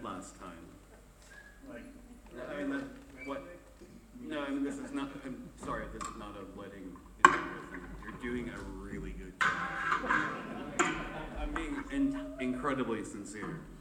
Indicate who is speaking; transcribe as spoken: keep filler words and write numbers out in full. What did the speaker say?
Speaker 1: last time.
Speaker 2: Like,
Speaker 1: I mean, that, what, no, I mean, this is not, I'm sorry, this is not a letting interview. You're doing a really good job. I'm being in, incredibly sincere.